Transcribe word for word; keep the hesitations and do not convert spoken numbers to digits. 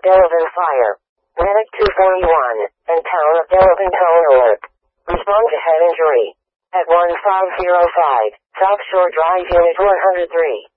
of Delavan fire. Medic two forty-one, and Town of Delavan tone alert. Respond to head injury. At one five zero five, South Shore Drive Unit one oh three.